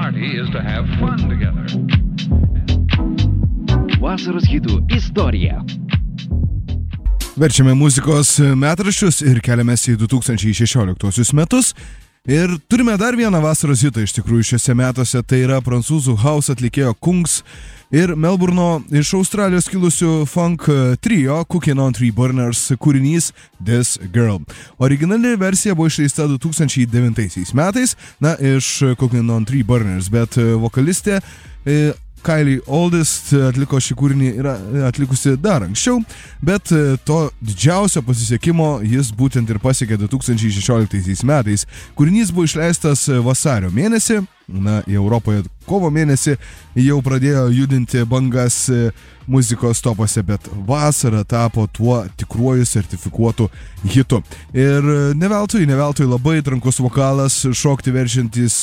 party is to have fun together. Vasaros hitų istorija. Verčiame muzikos metraščius ir keliamės į 2016 metus. Ir turime dar vieną vasaros hitą iš tikrųjų šiuose metuose, tai yra prancūzų house atlikėjo Kungs ir Melburno iš Australijos kilusių funk trio Cooking on Three Burners kūrinys This Girl. Originali versija buvo išleista 2009 metais, iš Cooking on Three Burners, bet vokalistė Kylie Oldest atliko šį kūrinį yra atlikusi dar anksčiau, bet to didžiausio pasisekimo jis būtent ir pasiekė 2016 metais. Kūrinys buvo išleistas vasario mėnesį, Europoje kovo mėnesį jau pradėjo judinti bangas muzikos topose, bet vasara tapo tuo tikruoju sertifikuotu hitu. Ir ne veltui labai trankus vokalas, šokti verčiantis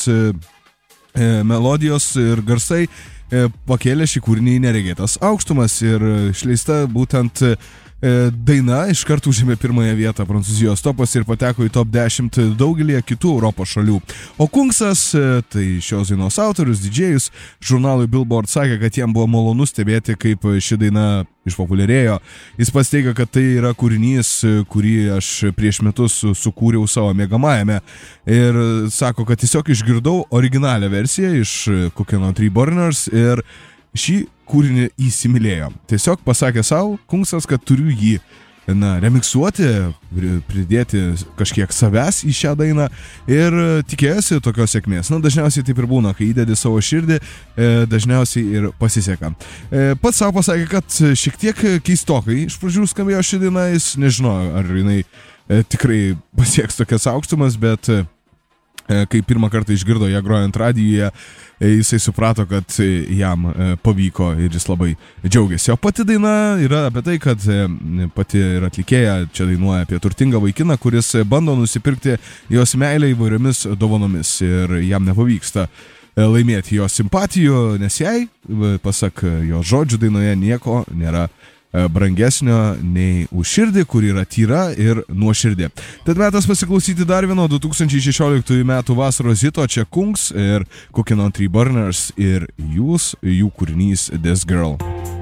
melodijos ir garsai pakėlė šį kūrinį į neregėtas aukštumas ir išleista būtent daina iš karto užėmė pirmąją vietą Prancūzijos topos ir pateko į top 10 daugelį kitų Europos šalių. O Kungsas, tai šios dainos autorius, didžėjus, žurnalui Billboard sakė, kad jam buvo malonu stebėti, kaip ši daina išpopuliarėjo. Jis pats teigia, kad tai yra kūrinys, kurį aš prieš metus sukūriau savo mėgamajame. Ir sako, kad tiesiog išgirdau originalią versiją iš Cooking on Three Burners ir šį kūrinį įsimylėjo. Tiesiog pasakė savo, Kungsas, kad turiu jį remiksuoti, pridėti kažkiek savęs į šią dainą ir tikėjosi tokios sėkmės. Dažniausiai taip ir būna, kai įdedi savo širdį, dažniausiai ir pasiseka. Pats savo pasakė, kad šiek tiek keistokai iš pradžių skambėjo ši daina, jis nežinojo, ar jinai tikrai pasieks tokias aukštumas, bet kai pirmą kartą išgirdo ją grojant radijuje, jisai suprato, kad jam pavyko ir jis labai džiaugiasi. O pati daina yra apie tai, kad pati ir atlikėja čia dainuoja apie turtingą vaikiną, kuris bando nusipirkti jos meilę įvairiomis dovanomis ir jam nepavyksta laimėti jo simpatijų, nes jai, pasak jo žodžių dainoje, nieko nėra brangesnio nei už širdį, kur yra tyra ir nuoširdė. Tad metas pasiklausyti dar vieno 2016 metų vasaros hito, čia Kungs ir Cooking on Three Burners ir jų kūrinys This Girl.